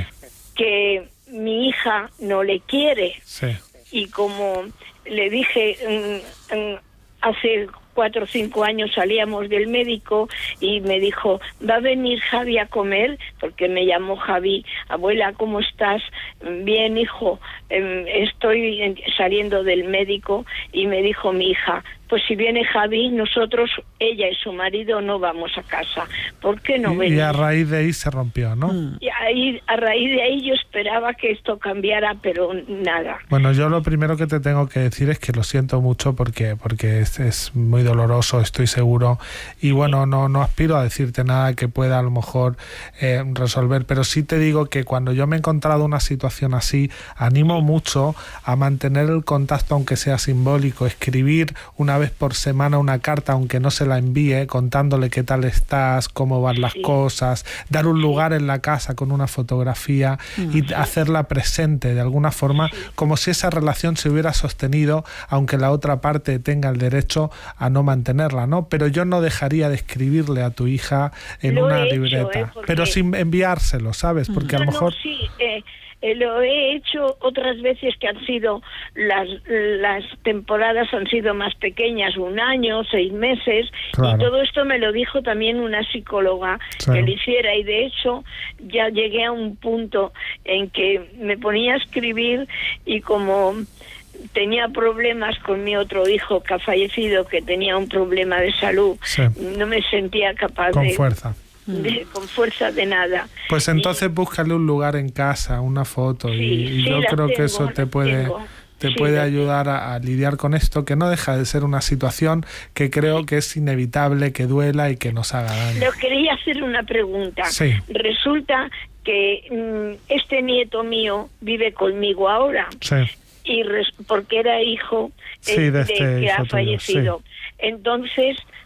Speaker 8: que mi hija no le quiere,
Speaker 2: sí.
Speaker 8: y como le dije mm, mm, hace cuatro o cinco años salíamos del médico y me dijo, ¿va a venir Javi a comer? Porque me llamó Javi. Abuela, ¿cómo estás? Bien, hijo, eh, estoy saliendo del médico. Y me dijo mi hija, pues si viene Javi, nosotros, ella y su marido, no vamos a casa. ¿Por qué no venís?
Speaker 2: Y a raíz de ahí se rompió, ¿no?
Speaker 1: Mm.
Speaker 8: Y ahí, a raíz de ahí yo esperaba que esto cambiara, pero nada.
Speaker 2: Bueno, yo lo primero que te tengo que decir es que lo siento mucho, porque porque es, es muy doloroso, estoy seguro, y bueno, no, no aspiro a decirte nada que pueda a lo mejor eh, resolver, pero sí te digo que cuando yo me he encontrado una situación así, animo mucho a mantener el contacto, aunque sea simbólico, escribir una vez por semana una carta, aunque no se la envíe, contándole qué tal estás, cómo van las
Speaker 8: sí.
Speaker 2: cosas, dar un lugar en la casa con una fotografía y
Speaker 8: sí.
Speaker 2: hacerla presente de alguna forma,
Speaker 8: sí.
Speaker 2: como si esa relación se hubiera sostenido, aunque la otra parte tenga el derecho a no mantenerla, ¿no? Pero yo no dejaría de escribirle a tu hija en
Speaker 8: Lo
Speaker 2: una
Speaker 8: he hecho,
Speaker 2: libreta,
Speaker 8: ¿eh? Porque...
Speaker 2: pero sin enviárselo, ¿sabes? Porque
Speaker 8: no,
Speaker 2: a lo mejor...
Speaker 8: No, sí, eh, eh, lo he hecho otras veces que han sido, las, las temporadas han sido más pequeñas, un año, seis meses,
Speaker 2: claro.
Speaker 8: y todo esto me lo dijo también una psicóloga, sí. que lo hiciera, y de hecho ya llegué a un punto en que me ponía a escribir, y como tenía problemas con mi otro hijo que ha fallecido, que tenía un problema de salud,
Speaker 2: sí.
Speaker 8: no me sentía capaz
Speaker 2: con
Speaker 8: de...
Speaker 2: fuerza.
Speaker 8: De, con fuerza de nada.
Speaker 2: Pues entonces
Speaker 8: y,
Speaker 2: búscale un lugar en casa, una foto,
Speaker 8: sí,
Speaker 2: y, y
Speaker 8: sí,
Speaker 2: yo creo
Speaker 8: tengo,
Speaker 2: que eso te puede
Speaker 8: tengo.
Speaker 2: te
Speaker 8: sí,
Speaker 2: puede ayudar a, a lidiar con esto, que no deja de ser una situación que creo sí. que es inevitable, que duela y que nos haga daño.
Speaker 8: Pero quería hacer una pregunta.
Speaker 2: Sí.
Speaker 8: Resulta que mmm, este nieto mío vive conmigo ahora,
Speaker 2: sí.
Speaker 8: y res, porque era hijo
Speaker 2: sí, de,
Speaker 8: de
Speaker 2: este
Speaker 8: que
Speaker 2: hijo
Speaker 8: ha
Speaker 2: tuyo,
Speaker 8: fallecido.
Speaker 2: Sí.
Speaker 8: Entonces,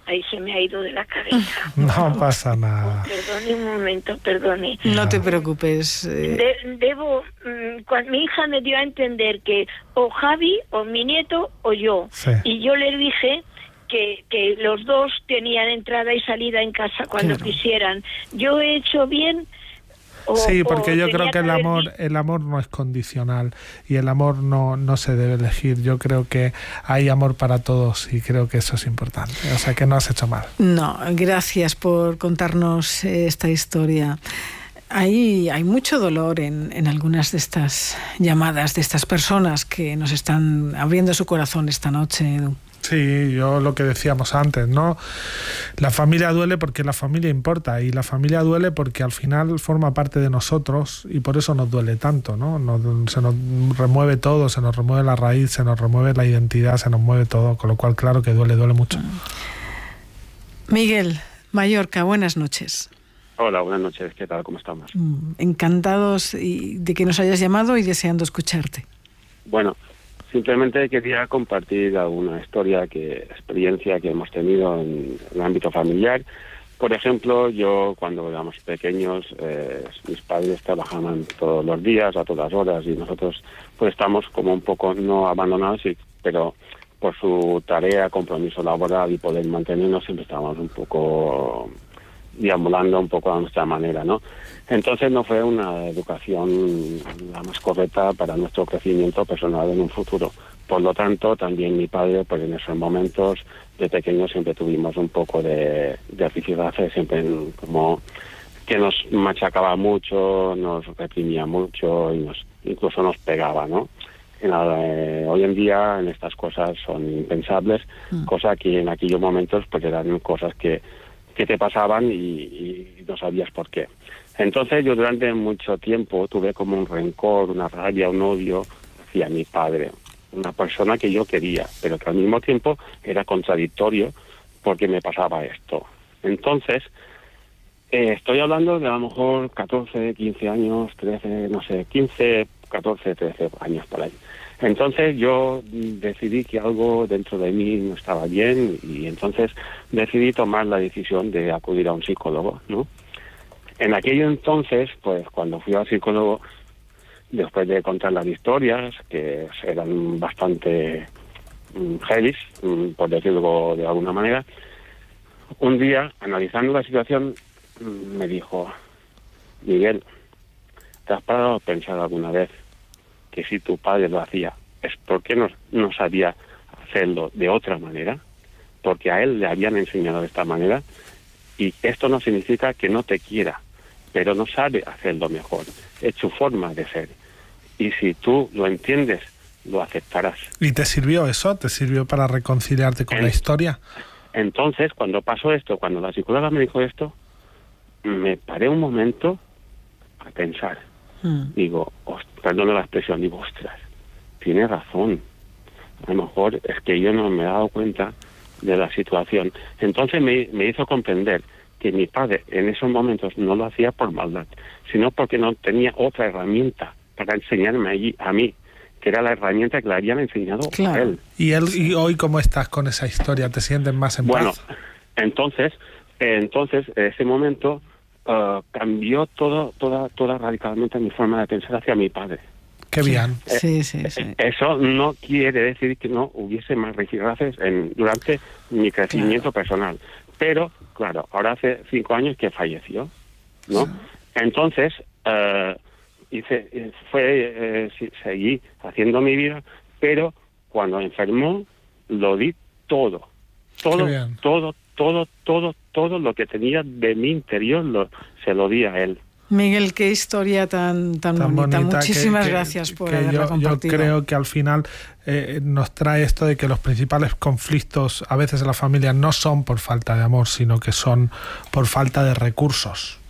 Speaker 8: Ahí se me ha ido de la cabeza.
Speaker 2: No pasa nada.
Speaker 8: Perdone un momento, perdone.
Speaker 1: No te preocupes. Eh...
Speaker 8: De, debo, mmm, cuando mi hija me dio a entender que o Javi, o mi nieto, o yo.
Speaker 2: Sí.
Speaker 8: Y yo le dije que, que los dos tenían entrada y salida en casa cuando
Speaker 1: claro.
Speaker 8: quisieran. Yo he hecho bien. O,
Speaker 2: sí, porque yo creo que el
Speaker 8: haber...
Speaker 2: amor el amor no es condicional y el amor no, no se debe elegir. Yo creo que hay amor para todos y creo que eso es importante. O sea, que no has hecho mal.
Speaker 1: No, gracias por contarnos esta historia. Hay, hay mucho dolor en, en algunas de estas llamadas, de estas personas que nos están abriendo su corazón esta noche, Edu.
Speaker 2: Sí, yo lo que decíamos antes, ¿no? La familia duele porque la familia importa y la familia duele porque al final forma parte de nosotros y por eso nos duele tanto, ¿no? Nos, se nos remueve todo, se nos remueve la raíz, se nos remueve la identidad, se nos mueve todo, con lo cual claro que duele, duele mucho.
Speaker 1: Miguel, Mallorca, buenas noches.
Speaker 9: Hola, buenas noches, ¿qué tal? ¿Cómo estamos?
Speaker 1: Encantados de que nos hayas llamado y deseando escucharte.
Speaker 9: Bueno, simplemente quería compartir alguna historia, que experiencia que hemos tenido en el ámbito familiar. Por ejemplo, yo cuando éramos pequeños, eh, mis padres trabajaban todos los días, a todas horas, y nosotros pues estamos como un poco no abandonados, pero por su tarea, compromiso laboral y poder mantenernos, siempre estábamos un poco deambulando un poco a nuestra manera, ¿no? Entonces no fue una educación la más correcta para nuestro crecimiento personal en un futuro. Por lo tanto, también mi padre, pues en esos momentos de pequeños siempre tuvimos un poco de, de rifirrafe, siempre como que nos machacaba mucho, nos reprimía mucho y nos incluso nos pegaba, ¿no? En la, eh, hoy en día en estas cosas son impensables, mm. cosa que en aquellos momentos pues eran cosas que que te pasaban y, y no sabías por qué. Entonces yo durante mucho tiempo tuve como un rencor, una rabia, un odio hacia mi padre, una persona que yo quería, pero que al mismo tiempo era contradictorio porque me pasaba esto. Entonces, eh, estoy hablando de a lo mejor catorce, quince años, trece, no sé, quince, catorce, trece años por ahí. Entonces yo decidí que algo dentro de mí no estaba bien y entonces decidí tomar la decisión de acudir a un psicólogo, ¿no? En aquello entonces, pues cuando fui al psicólogo, después de contar las historias, que eran bastante um, heavy, um, por decirlo de alguna manera, un día, analizando la situación, um, me dijo: Miguel, ¿te has parado a pensar alguna vez que si tu padre lo hacía es porque no, no sabía hacerlo de otra manera? Porque a él le habían enseñado de esta manera, y esto no significa que no te quiera, pero no sabe hacerlo mejor. Es su forma de ser. Y si tú lo entiendes, lo aceptarás.
Speaker 2: ¿Y te sirvió eso? ¿Te sirvió para reconciliarte con en, la historia?
Speaker 9: Entonces, cuando pasó esto, cuando la psicóloga me dijo esto, me paré un momento a pensar. Mm. Digo, perdón la expresión, digo, ostras, tiene razón. A lo mejor es que yo no me he dado cuenta de la situación. Entonces me, me hizo comprender que mi padre en esos momentos no lo hacía por maldad, sino porque no tenía otra herramienta para enseñarme allí, a mí, que era la herramienta que le habían enseñado
Speaker 1: claro.
Speaker 9: a él.
Speaker 2: ¿Y él y hoy cómo estás con esa historia? ¿Te sientes más en
Speaker 9: bueno,
Speaker 2: paz?
Speaker 9: Bueno, entonces, eh, entonces, en ese momento uh, cambió todo, toda, toda radicalmente mi forma de pensar hacia mi padre.
Speaker 2: Qué bien.
Speaker 1: Eh, sí, sí, sí.
Speaker 9: Eso no quiere decir que no hubiese más rifirrafes en durante mi crecimiento claro. personal. Pero, claro, ahora hace cinco años que falleció, ¿no? Sí. Entonces, uh, hice, fue, eh, seguí haciendo mi vida, pero cuando enfermó, lo di todo. Todo, todo, todo, todo, todo lo que tenía de mi interior lo, se lo di a él.
Speaker 1: Miguel, qué historia tan, tan, tan bonita. bonita. Muchísimas que, gracias por
Speaker 2: que
Speaker 1: haberla
Speaker 2: yo,
Speaker 1: compartido.
Speaker 2: Yo creo que al final eh, nos trae esto de que los principales conflictos a veces en la familia no son por falta de amor, sino que son por falta de recursos.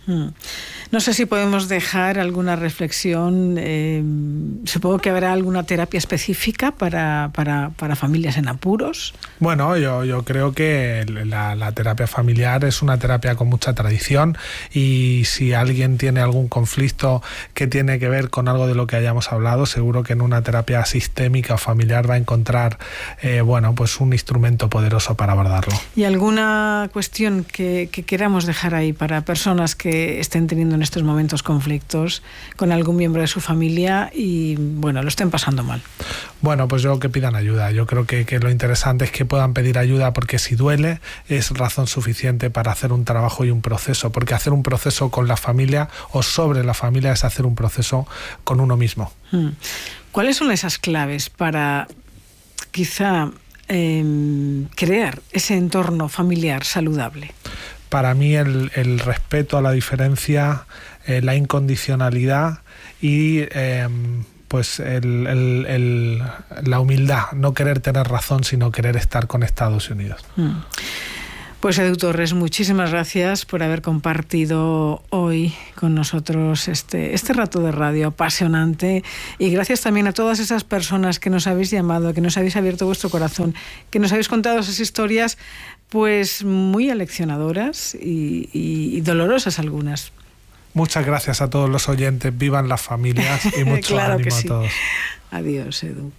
Speaker 1: Hmm. No sé si podemos dejar alguna reflexión. Eh, supongo que habrá alguna terapia específica para, para, para familias en apuros.
Speaker 2: Bueno, yo, yo creo que la, la terapia familiar es una terapia con mucha tradición, y si alguien tiene algún conflicto que tiene que ver con algo de lo que hayamos hablado, seguro que en una terapia sistémica o familiar va a encontrar eh, bueno, pues un instrumento poderoso para abordarlo.
Speaker 1: ¿Y alguna cuestión que, que queramos dejar ahí para personas que estén teniendo en estos momentos conflictos con algún miembro de su familia y, bueno, lo estén pasando mal?
Speaker 2: Bueno, pues yo que pidan ayuda. Yo creo que, que lo interesante es que puedan pedir ayuda, porque si duele es razón suficiente para hacer un trabajo y un proceso, porque hacer un proceso con la familia o sobre la familia es hacer un proceso con uno mismo.
Speaker 1: ¿Cuáles son esas claves para quizá eh, crear ese entorno familiar saludable?
Speaker 2: Para mí el, el respeto a la diferencia, eh, la incondicionalidad y eh, pues el, el, el, la humildad, no querer tener razón, sino querer estar conectados y unidos.
Speaker 1: Mm. Pues Edu Torres, muchísimas gracias por haber compartido hoy con nosotros este, este rato de radio apasionante, y gracias también a todas esas personas que nos habéis llamado, que nos habéis abierto vuestro corazón, que nos habéis contado esas historias pues muy aleccionadoras y, y, y dolorosas algunas.
Speaker 2: Muchas gracias a todos los oyentes, vivan las familias y mucho
Speaker 1: claro
Speaker 2: ánimo
Speaker 1: que sí.
Speaker 2: a todos.
Speaker 1: Adiós, Edu.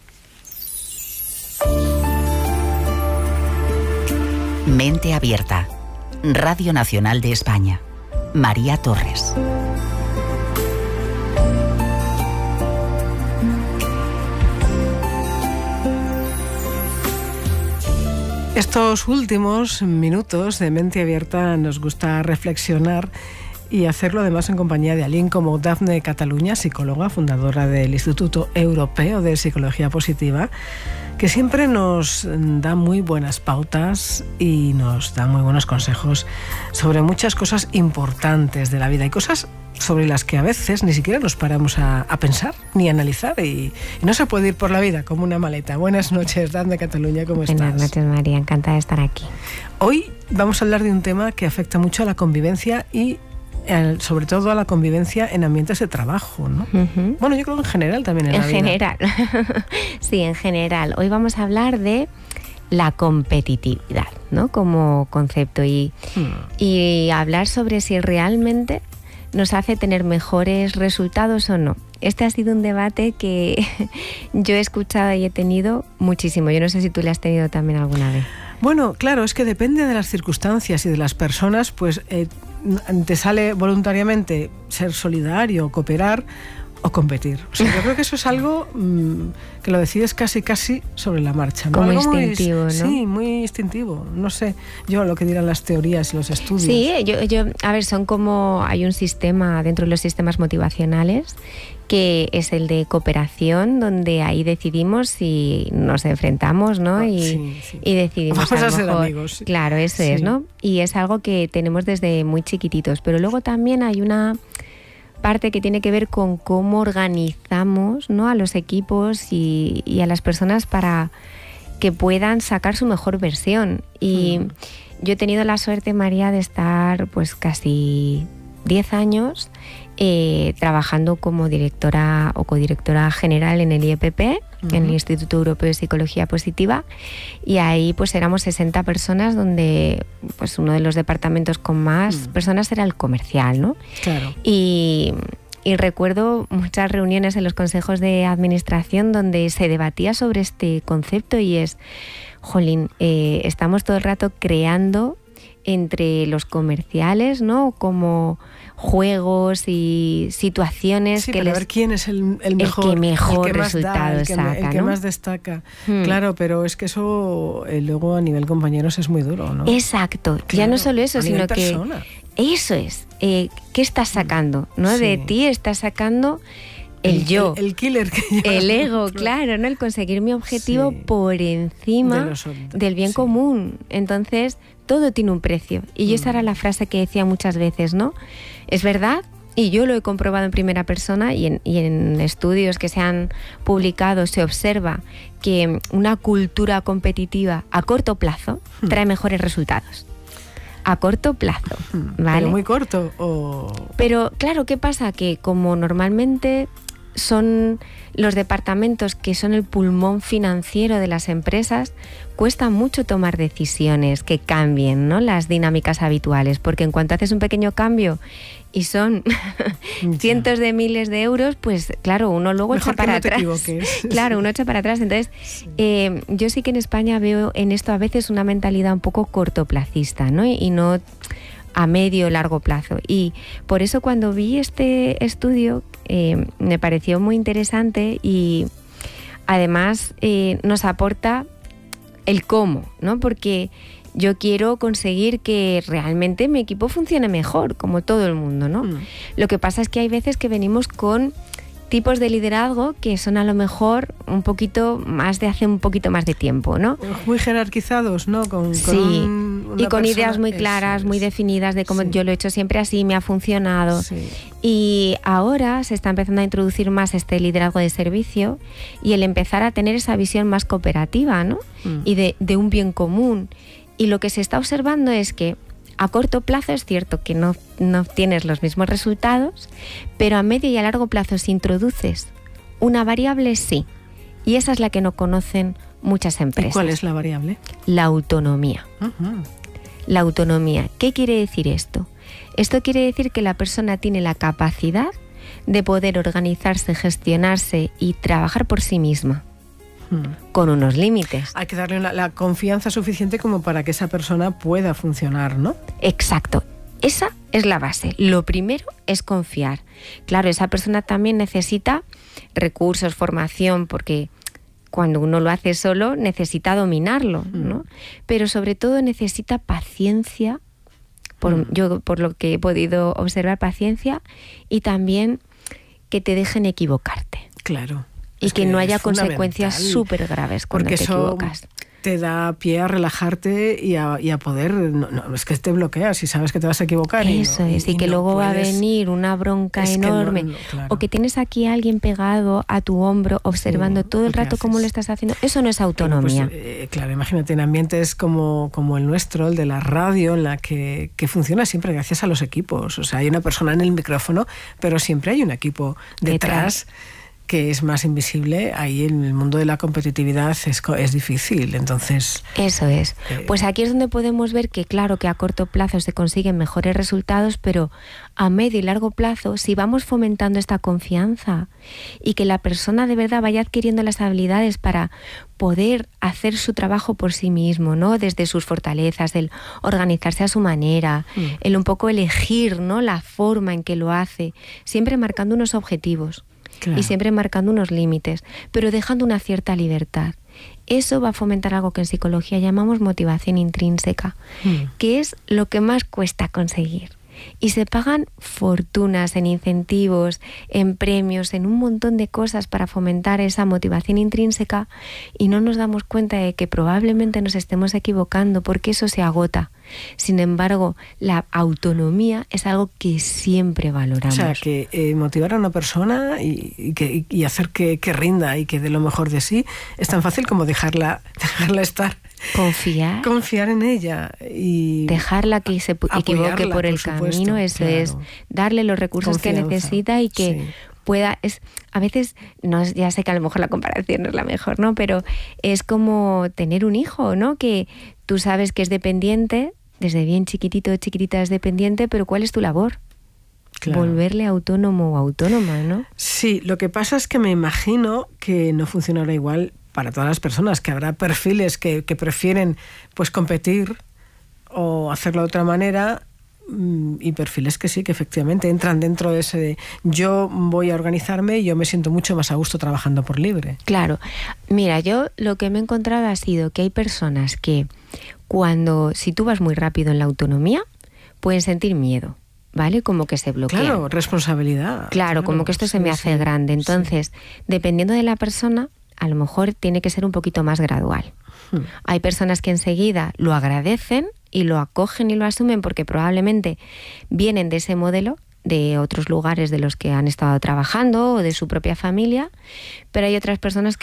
Speaker 10: Mente Abierta, Radio Nacional de España. María Torres.
Speaker 1: Estos últimos minutos de Mente Abierta nos gusta reflexionar y hacerlo además en compañía de alguien como Dafne Cataluña, psicóloga, fundadora del Instituto Europeo de Psicología Positiva, que siempre nos da muy buenas pautas y nos da muy buenos consejos sobre muchas cosas importantes de la vida y cosas sobre las que a veces ni siquiera nos paramos a, a pensar ni a analizar, y, y no se puede ir por la vida como una maleta. Buenas noches, Dafne Cataluña, ¿cómo estás?
Speaker 11: Buenas noches, María, encantada de estar aquí.
Speaker 1: Hoy vamos a hablar de un tema que afecta mucho a la convivencia y El, sobre todo a la convivencia en ambientes de trabajo, ¿no? Uh-huh. Bueno, yo creo que en general también en,
Speaker 11: en
Speaker 1: la vida.
Speaker 11: general. Sí, en general. Hoy vamos a hablar de la competitividad, ¿no? Como concepto y, hmm. y hablar sobre si realmente nos hace tener mejores resultados o no. Este ha sido un debate que yo he escuchado y he tenido muchísimo. Yo no sé si tú lo has tenido también alguna vez.
Speaker 1: Bueno, claro, es que depende de las circunstancias y de las personas, pues eh, te sale voluntariamente ser solidario, cooperar o competir. O sea, yo creo que eso es algo mmm, que lo decides casi casi sobre la marcha, ¿no?
Speaker 11: Como
Speaker 1: algo
Speaker 11: instintivo,
Speaker 1: muy,
Speaker 11: ¿no?
Speaker 1: Sí, muy instintivo. No sé yo lo que dirán las teorías y los estudios.
Speaker 11: Sí, yo, yo, a ver, son como, hay un sistema dentro de los sistemas motivacionales que es el de cooperación, donde ahí decidimos si nos enfrentamos, ¿no? Y,
Speaker 1: sí, sí.
Speaker 11: y decidimos
Speaker 1: Vamos a,
Speaker 11: a lo
Speaker 1: ser
Speaker 11: mejor,
Speaker 1: amigos. Sí.
Speaker 11: Claro, eso sí. es, ¿no? Y es algo que tenemos desde muy chiquititos. Pero luego también hay una parte que tiene que ver con cómo organizamos, ¿no? A los equipos y, y a las personas para que puedan sacar su mejor versión. Y mm. yo he tenido la suerte, María, de estar pues casi diez años eh, trabajando como directora o codirectora general en el I E P P, uh-huh. en el Instituto Europeo de Psicología Positiva, y ahí pues éramos sesenta personas, donde pues uno de los departamentos con más uh-huh. personas era el comercial, ¿no?
Speaker 1: Claro.
Speaker 11: Y, y recuerdo muchas reuniones en los consejos de administración donde se debatía sobre este concepto, y es, jolín, eh, estamos todo el rato creando entre los comerciales, ¿no? Como juegos y situaciones
Speaker 1: sí,
Speaker 11: que
Speaker 1: para
Speaker 11: les...
Speaker 1: ver quién es el, el mejor,
Speaker 11: el que mejor
Speaker 1: el que
Speaker 11: resultado
Speaker 1: da, el que,
Speaker 11: saca,
Speaker 1: el que
Speaker 11: ¿no?
Speaker 1: más destaca.
Speaker 11: Hmm.
Speaker 1: Claro, pero es que eso eh, luego a nivel compañeros es muy duro, ¿no?
Speaker 11: Exacto.
Speaker 1: Claro,
Speaker 11: ya no solo eso,
Speaker 1: a
Speaker 11: sino
Speaker 1: nivel
Speaker 11: que
Speaker 1: persona.
Speaker 11: Eso es. Eh, ¿Qué estás sacando? ¿No?
Speaker 1: Sí.
Speaker 11: De ti estás sacando el, el yo,
Speaker 1: el, el killer que llevas
Speaker 11: el ego,
Speaker 1: dentro.
Speaker 11: claro, ¿no? El conseguir mi objetivo
Speaker 1: sí.
Speaker 11: por encima
Speaker 1: de los,
Speaker 11: del bien
Speaker 1: sí.
Speaker 11: común. Entonces, todo tiene un precio. Y yo mm. esa era la frase que decía muchas veces, ¿no? Es verdad, y yo lo he comprobado en primera persona, y en, y en estudios que se han publicado se observa que una cultura competitiva a corto plazo mm. trae mejores resultados. a corto plazo, ¿vale?
Speaker 1: Pero muy corto o...
Speaker 11: Pero claro, ¿qué pasa? Que como normalmente son los departamentos que son el pulmón financiero de las empresas, cuesta mucho tomar decisiones que cambien, ¿no?, las dinámicas habituales, porque en cuanto haces un pequeño cambio y son cientos de miles de euros, pues claro, uno luego
Speaker 1: Mejor
Speaker 11: echa para
Speaker 1: que no te
Speaker 11: atrás.
Speaker 1: equivoques.
Speaker 11: Claro, uno echa para atrás. Entonces, sí. eh, yo sí que en España veo en esto a veces una mentalidad un poco cortoplacista, ¿no? Y, y no a medio o largo plazo. Y por eso cuando vi este estudio eh, me pareció muy interesante y además eh, nos aporta el cómo, ¿no? Porque yo quiero conseguir que realmente mi equipo funcione mejor, como todo el mundo, ¿no? Mm. Lo que pasa es que hay veces que venimos con tipos de liderazgo que son a lo mejor un poquito más de hace un poquito más de tiempo, ¿no?
Speaker 1: Muy jerarquizados, ¿no? Con,
Speaker 11: sí,
Speaker 1: con
Speaker 11: y con ideas muy claras, muy definidas de cómo sí. yo lo he hecho siempre así, me ha funcionado. Sí. Y ahora se está empezando a introducir más este liderazgo de servicio y el empezar a tener esa visión más cooperativa, ¿no? Mm. Y de, de un bien común. Y lo que se está observando es que a corto plazo es cierto que no, no tienes los mismos resultados, pero a medio y a largo plazo si introduces una variable, sí. Y esa es la que no conocen muchas empresas.
Speaker 1: ¿Y cuál es la variable?
Speaker 11: La autonomía. Uh-huh. La autonomía. ¿Qué quiere decir esto? Esto quiere decir que la persona tiene la capacidad de poder organizarse, gestionarse y trabajar por sí misma. Con unos límites.
Speaker 1: Hay que darle la, la confianza suficiente como para que esa persona pueda funcionar, ¿no?
Speaker 11: Exacto. Esa es la base. Lo primero es confiar. Claro, esa persona también necesita recursos, formación, porque cuando uno lo hace solo necesita dominarlo, ¿no? Mm. Pero sobre todo necesita paciencia, por, mm. yo por lo que he podido observar, paciencia, y también que te dejen equivocarte.
Speaker 1: Claro.
Speaker 11: Y es que, que no haya consecuencias súper graves cuando
Speaker 1: porque
Speaker 11: te
Speaker 1: eso
Speaker 11: equivocas.
Speaker 1: Te da pie a relajarte y a, y a poder... No, no, es que te bloqueas y sabes que te vas a equivocar.
Speaker 11: Eso
Speaker 1: y no,
Speaker 11: es, y,
Speaker 1: y
Speaker 11: que
Speaker 1: no
Speaker 11: luego
Speaker 1: puedes...
Speaker 11: va a venir una bronca es enorme. No, no, claro. O que tienes aquí a alguien pegado a tu hombro, observando sí, todo el rato cómo lo estás haciendo. Eso no es autonomía.
Speaker 1: Claro, pues, eh, claro, imagínate, en ambientes como, como el nuestro, el de la radio, en la que, que funciona siempre gracias a los equipos. O sea, hay una persona en el micrófono, pero siempre hay un equipo detrás... detrás. que es más invisible. Ahí en el mundo de la competitividad es, es difícil, entonces...
Speaker 11: Eso es. Eh, pues aquí es donde podemos ver que claro que a corto plazo se consiguen mejores resultados, pero a medio y largo plazo, si vamos fomentando esta confianza y que la persona de verdad vaya adquiriendo las habilidades para poder hacer su trabajo por sí mismo, ¿no? Desde sus fortalezas, el organizarse a su manera, mm. el un poco elegir, ¿no?, la forma en que lo hace, siempre marcando unos objetivos. Claro. Y siempre marcando unos límites, pero dejando una cierta libertad. Eso va a fomentar algo que en psicología llamamos motivación intrínseca, mm. que es lo que más cuesta conseguir. Y se pagan fortunas en incentivos, en premios, en un montón de cosas para fomentar esa motivación intrínseca y no nos damos cuenta de que probablemente nos estemos equivocando porque eso se agota. Sin embargo, la autonomía es algo que siempre valoramos.
Speaker 1: O sea, que eh, motivar a una persona y, y, que, y hacer que, que rinda y que dé lo mejor de sí es tan fácil como dejarla, dejarla estar.
Speaker 11: Confiar.
Speaker 1: Confiar en ella y...
Speaker 11: Dejarla que se equivoque por el por camino, eso claro. es. Darle los recursos Confianza. que necesita y que... Sí. pueda, es a veces, no, ya sé que a lo mejor la comparación no es la mejor, ¿no? Pero es como tener un hijo, ¿no? Que tú sabes que es dependiente, desde bien chiquitito, chiquitita es dependiente, pero ¿cuál es tu labor? Claro. Volverle autónomo o autónoma, ¿no?
Speaker 1: Sí, lo que pasa es que me imagino que no funcionará igual para todas las personas, que habrá perfiles que, que prefieren pues competir o hacerlo de otra manera, y perfiles que sí, que efectivamente entran dentro de ese de yo voy a organizarme y yo me siento mucho más a gusto trabajando por libre.
Speaker 11: Claro. Mira, yo lo que me he encontrado ha sido que hay personas que cuando, si tú vas muy rápido en la autonomía, pueden sentir miedo, ¿vale? Como que se bloquean.
Speaker 1: Claro, responsabilidad.
Speaker 11: Claro, claro como que esto sí, se me hace sí, grande. Entonces, sí. dependiendo de la persona, a lo mejor tiene que ser un poquito más gradual. Hmm. Hay personas que enseguida lo agradecen y lo acogen y lo asumen porque probablemente vienen de ese modelo de otros lugares de los que han estado trabajando o de su propia familia, pero hay otras personas que no,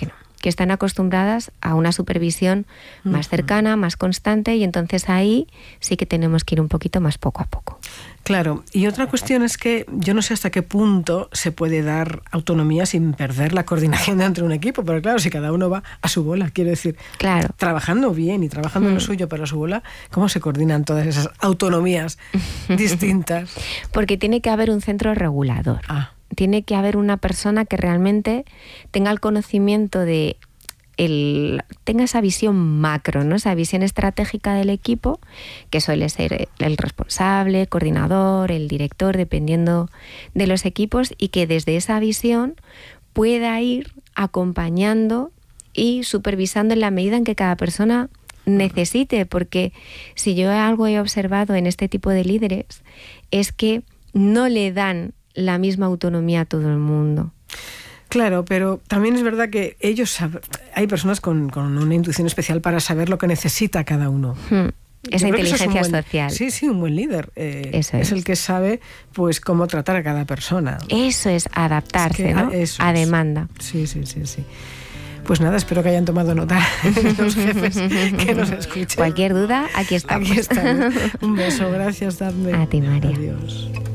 Speaker 11: que están acostumbradas a una supervisión uh-huh. más cercana, más constante, y entonces ahí sí que tenemos que ir un poquito más poco a poco.
Speaker 1: Claro, y otra cuestión es que yo no sé hasta qué punto se puede dar autonomía sin perder la coordinación dentro de un equipo, pero claro, si cada uno va a su bola, quiero decir,
Speaker 11: claro.
Speaker 1: trabajando bien y trabajando mm. en lo suyo para su bola, ¿cómo se coordinan todas esas autonomías distintas?
Speaker 11: Porque tiene que haber un centro regulador.
Speaker 1: Ah.
Speaker 11: Tiene que haber una persona que realmente tenga el conocimiento de El, tenga esa visión macro, ¿no? Esa visión estratégica del equipo, que suele ser el responsable, coordinador, el director, dependiendo de los equipos, y que desde esa visión pueda ir acompañando y supervisando en la medida en que cada persona necesite, porque si yo algo he observado en este tipo de líderes es que no le dan la misma autonomía a todo el mundo.
Speaker 1: Claro, pero también es verdad que ellos saben, hay personas con, con una intuición especial para saber lo que necesita cada uno.
Speaker 11: Hmm. Esa inteligencia
Speaker 1: es buen,
Speaker 11: social.
Speaker 1: Sí, sí, un buen líder. Eh,
Speaker 11: eso es.
Speaker 1: es el que sabe pues cómo tratar a cada persona.
Speaker 11: Eso es adaptarse, es que, ¿no? Eso a es. demanda.
Speaker 1: Sí, sí, sí, sí. Pues nada, espero que hayan tomado nota los jefes que nos escuchan.
Speaker 11: Cualquier duda, aquí estamos.
Speaker 1: Aquí estamos. Un beso, gracias, Daphne.
Speaker 11: A ti, María.
Speaker 1: Adiós.